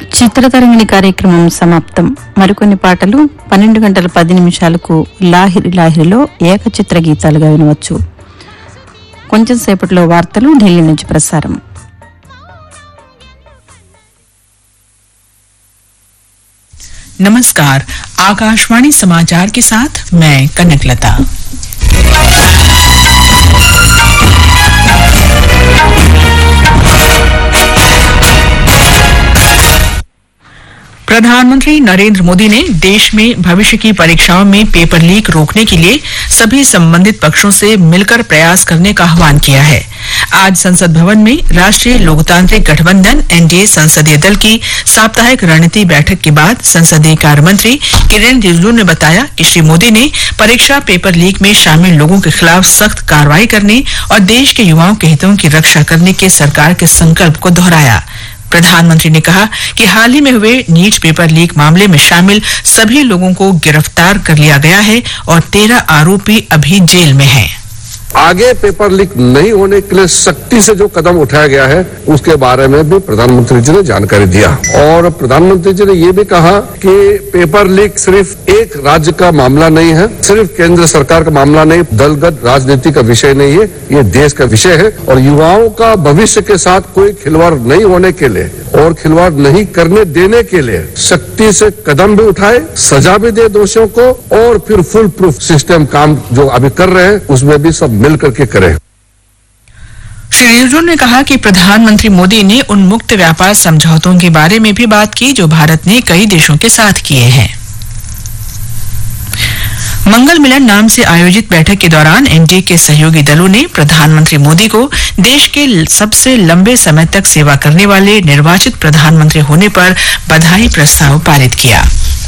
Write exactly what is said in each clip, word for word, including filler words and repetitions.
చిత్రతరంగిణి కార్యక్రమం సమాప్తం. మరికొన్ని పాటలు పన్నెండు గంటల పది నిమిషాలకు లాహిరి లాహిరిలో ఏకచిత్ర గీతాలుగా వినవచ్చు. కొంచెం సేపట్లో వార్తలు ఢిల్లీ నుంచి ప్రసారం. नमस्कार, आकाशवाणी समाचार के साथ मैं कनकलता। प्रधानमंत्री नरेंद्र मोदी ने देश में भविष्य की परीक्षाओं में पेपर लीक रोकने के लिए सभी संबंधित पक्षों से मिलकर प्रयास करने का आह्वान किया है। आज संसद भवन में राष्ट्रीय लोकतांत्रिक गठबंधन एनडीए संसदीय दल की साप्ताहिक रणनीति बैठक के बाद संसदीय कार्य मंत्री किरेन रिजिजू ने बताया कि श्री मोदी ने परीक्षा पेपर लीक में शामिल लोगों के खिलाफ सख्त कार्रवाई करने और देश के युवाओं के हितों की रक्षा करने के सरकार के संकल्प को दोहराया। प्रधानमंत्री ने कहा कि हाल ही में हुए नीट पेपर लीक मामले में शामिल सभी लोगों को गिरफ्तार कर लिया गया है और तेरह आरोपी अभी जेल में हैं। आगे पेपर लीक नहीं होने के लिए सख्ती से जो कदम उठाया गया है उसके बारे में भी प्रधानमंत्री जी ने जानकारी दिया और प्रधानमंत्री जी ने ये भी कहा कि पेपर लीक सिर्फ एक राज्य का मामला नहीं है, सिर्फ केंद्र सरकार का मामला नहीं, दलगत राजनीति का विषय नहीं है, ये देश का विषय है और युवाओं का भविष्य के साथ कोई खिलवाड़ नहीं होने के लिए और खिलवाड़ नहीं करने देने के लिए सख्ती से कदम भी उठाए, सजा भी दे दोषियों को और फिर फुल प्रूफ सिस्टम काम जो अभी कर रहे हैं उसमें भी सब मिलकर के करें। श्री रिजिजू ने कहा कि प्रधानमंत्री मोदी ने उन मुक्त व्यापार समझौतों के बारे में भी बात की जो भारत ने कई देशों के साथ किए हैं। मंगल मिलन नाम से आयोजित बैठक के दौरान एनडीए के सहयोगी दलों ने प्रधानमंत्री मोदी को देश के सबसे लंबे समय तक सेवा करने वाले निर्वाचित प्रधानमंत्री होने पर बधाई प्रस्ताव पारित किया।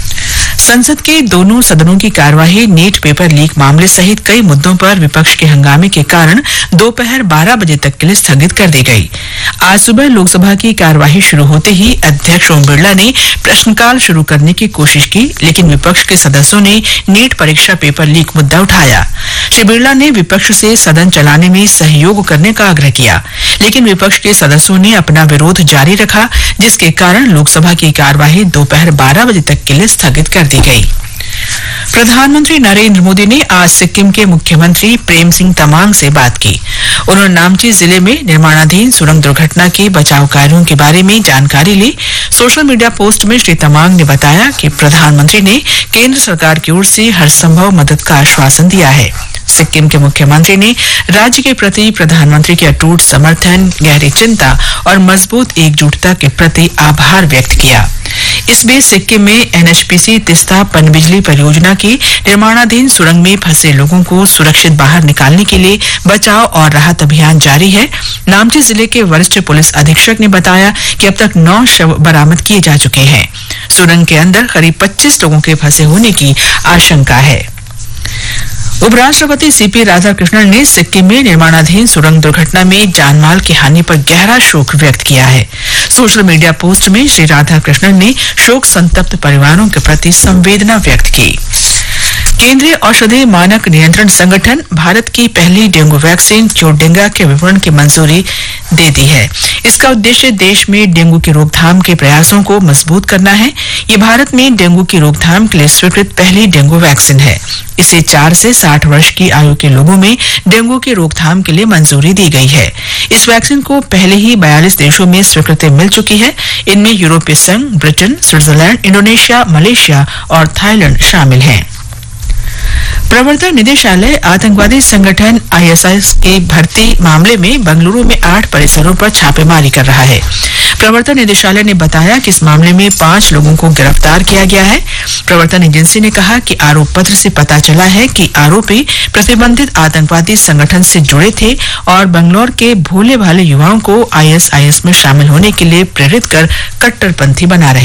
संसद के दोनों सदनों की कार्यवाही नीट पेपर लीक मामले सहित कई मुद्दों पर विपक्ष के हंगामे के कारण दोपहर बारह बजे तक के लिए स्थगित कर दी गई। आज सुबह लोकसभा की कार्यवाही शुरू होते ही अध्यक्ष ओम बिरला ने प्रश्नकाल शुरू करने की कोशिश की, लेकिन विपक्ष के सदस्यों ने नीट परीक्षा पेपर लीक मुद्दा उठाया। श्री बिरला ने विपक्ष से सदन चलाने में सहयोग करने का आग्रह किया, लेकिन विपक्ष के सदस्यों ने अपना विरोध जारी रखा, जिसके कारण लोकसभा की कार्यवाही दोपहर बारह बजे तक के लिए स्थगित कर दी गई। प्रधानमंत्री नरेंद्र मोदी ने आज सिक्किम के मुख्यमंत्री प्रेम सिंह तमांग से बात की। उन्होंने नामची जिले में निर्माणाधीन सुरंग दुर्घटना के बचाव कार्यों के बारे में जानकारी ली। सोशल मीडिया पोस्ट में श्री तमांग ने बताया कि प्रधानमंत्री ने केंद्र सरकार की ओर से हर संभव मदद का आश्वासन दिया है। सिक्किम के मुख्यमंत्री ने राज्य के प्रति प्रधानमंत्री के अटूट समर्थन, गहरी चिंता और मजबूत एकजुटता के प्रति आभार व्यक्त किया। इस बीच सिक्किम में एनएचपीसी तिस्ता पनबिजली परियोजना की निर्माणाधीन सुरंग में फंसे लोगों को सुरक्षित बाहर निकालने के लिए बचाव और राहत अभियान जारी है। नामची जिले के वरिष्ठ पुलिस अधीक्षक ने बताया कि अब तक नौ शव बरामद किए जा चुके हैं। सुरंग के अंदर करीब पच्चीस लोगों के फंसे होने की आशंका है। उपराष्ट्रपति सीपी राधाकृष्णन ने सिक्किम में निर्माणाधीन सुरंग दुर्घटना में जानमाल की हानि पर गहरा शोक व्यक्त किया है। सोशल मीडिया पोस्ट में श्री राधाकृष्णन ने शोक संतप्त परिवारों के प्रति संवेदना व्यक्त की। केंद्रीय औषधि मानक नियंत्रण संगठन भारत की पहली डेंगू वैक्सीन चोरडेंगा के विपणन की मंजूरी दे दी है। इसका उद्देश्य देश में डेंगू की रोकथाम के प्रयासों को मजबूत करना है। ये भारत में डेंगू की रोकथाम के लिए स्वीकृत पहली डेंगू वैक्सीन है। इसे चार से साठ वर्ष की आयु के लोगों में डेंगू की रोकथाम के लिए मंजूरी दी गई है। इस वैक्सीन को पहले ही बयालीस देशों में स्वीकृति मिल चुकी है। इनमें यूरोपीय संघ, ब्रिटेन, स्विट्जरलैंड, इंडोनेशिया, मलेशिया और थाईलैंड शामिल हैं। प्रवर्तन निदेशालय आतंकवादी संगठन आईएसआईएस के भर्ती मामले में बंगलुरु में आठ परिसरों पर छापेमारी कर रहा है। प्रवर्तन निदेशालय ने बताया कि इस मामले में पांच लोगों को गिरफ्तार किया गया है। प्रवर्तन एजेंसी ने कहा कि आरोप पत्र से पता चला है कि आरोपी प्रतिबंधित आतंकवादी संगठन से जुड़े थे और बंगलौर के भोले भाले युवाओं को आईएसआईएस में शामिल होने के लिए प्रेरित कर कट्टरपंथी बना रहे